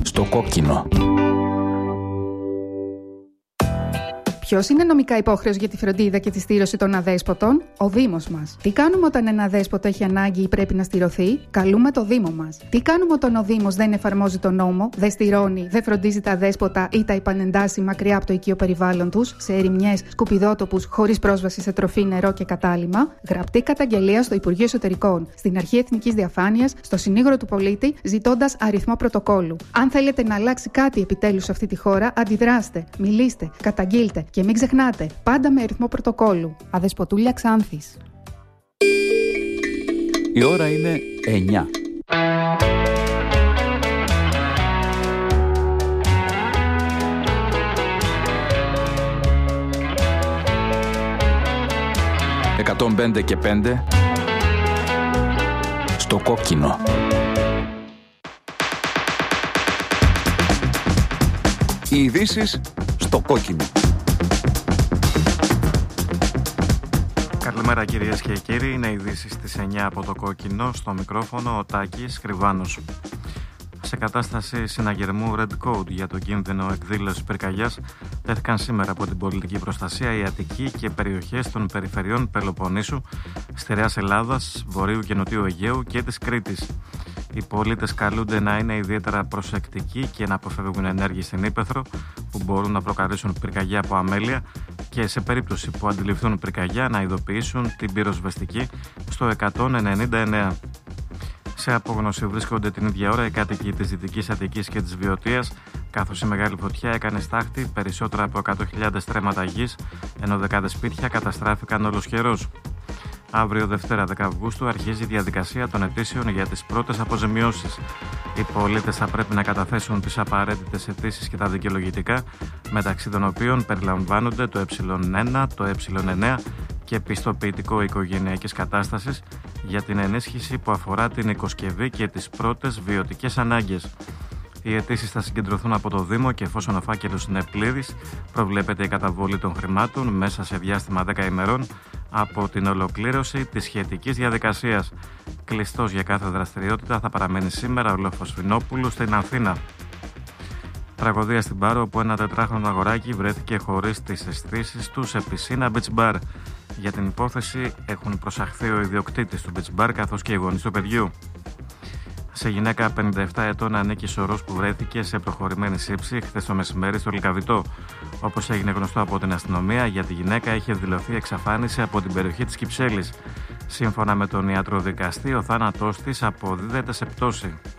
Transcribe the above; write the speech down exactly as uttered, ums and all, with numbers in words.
Στο κόκκινο. Ποιος είναι νομικά υπόχρεος για τη φροντίδα και τη στήρωση των αδέσποτων? Ο Δήμος μας. Τι κάνουμε όταν ένα αδέσποτο έχει ανάγκη ή πρέπει να στηρωθεί? Καλούμε το Δήμο μας. Τι κάνουμε όταν ο Δήμος δεν εφαρμόζει τον νόμο, δεν στηρώνει, δεν φροντίζει τα αδέσποτα ή τα επανεντάσσει μακριά από το οικείο περιβάλλον τους, σε ερημιές, σκουπιδότοπους, χωρίς πρόσβαση σε τροφή, νερό και κατάλυμμα? Γραπτή καταγγελία στο Υπουργείο Εσωτερικών, στην Αρχή Εθνικής Διαφάνειας, στο Συνήγορο του Πολίτη, ζητώντας αριθμό πρωτοκόλου. Αν θέλετε να αλλάξει κάτι επιτέλους σε αυτή τη χώρα, αντιδράστε, μιλήστε, καταγγείλτε. Και μην ξεχνάτε, πάντα με αριθμό πρωτοκόλου. Αδεσποτούλια Ξάνθης. Η ώρα είναι εννιά. εκατόν πέντε και πέντε στο κόκκινο. Οι ειδήσεις στο κόκκινο. Καλημέρα κυρίες και κύριοι, είναι ειδήσεις στις εννιά από το κόκκινο, στο μικρόφωνο ο Τάκης Κρυβάνος. Σε κατάσταση συναγερμού Red Code για το κίνδυνο εκδήλωσης πυρκαγιάς τέθηκαν σήμερα από την πολιτική προστασία η Αττική και περιοχές των περιφερειών Πελοποννήσου, Στερεάς Ελλάδας, Βορείου και Νοτιού Αιγαίου και της Κρήτης. Οι πολίτες καλούνται να είναι ιδιαίτερα προσεκτικοί και να αποφεύγουν ενέργειες στην ύπαιθρο που μπορούν να προκαλέσουν πυρκαγιά από αμέλεια και σε περίπτωση που αντιληφθούν πυρκαγιά να ειδοποιήσουν την πυροσβεστική στο εκατόν ενενήντα εννέα. Σε απόγνωση βρίσκονται την ίδια ώρα οι κάτοικοι της Δυτικής Αττικής και της Βιωτίας, καθώς η μεγάλη φωτιά έκανε στάχτη περισσότερα από εκατό χιλιάδες στρέμματα γης, ενώ δεκάδες σπίτια καταστράφηκαν ολοσχερώς. Αύριο Δευτέρα δέκα Αυγούστου αρχίζει η διαδικασία των αιτήσεων για τις πρώτες αποζημιώσεις. Οι πολίτες θα πρέπει να καταθέσουν τις απαραίτητες αιτήσεις και τα δικαιολογητικά, μεταξύ των οποίων περιλαμβάνονται το ε ένα, το ε εννέα και πιστοποιητικό οικογενειακής κατάστασης για την ενίσχυση που αφορά την οικοσκευή και τις πρώτες βιωτικές ανάγκες. Οι αιτήσεις θα συγκεντρωθούν από το Δήμο και εφόσον ο φάκελος είναι πλήρης, προβλέπεται η καταβολή των χρημάτων μέσα σε διάστημα δέκα ημερών από την ολοκλήρωση της σχετικής διαδικασίας. Κλειστός για κάθε δραστηριότητα θα παραμένει σήμερα ο Λόφος Φινόπουλου στην Αθήνα. Τραγωδία στην Πάρο, όπου ένα τετράχρονο αγοράκι βρέθηκε χωρίς τις αισθήσεις του σε πισίνα beach bar. Για την υπόθεση έχουν προσαχθεί ο ιδιοκτήτης του beach bar καθώς και οι γονείς του παιδιού. Σε γυναίκα πενήντα επτά ετών ανήκει σωρός που βρέθηκε σε προχωρημένη σύψη χθες το μεσημέρι στο Λυκαβητό. Όπως έγινε γνωστό από την αστυνομία, για τη γυναίκα είχε δηλωθεί εξαφάνιση από την περιοχή της Κυψέλης. Σύμφωνα με τον ιατροδικαστή, ο θάνατός της αποδίδεται σε πτώση.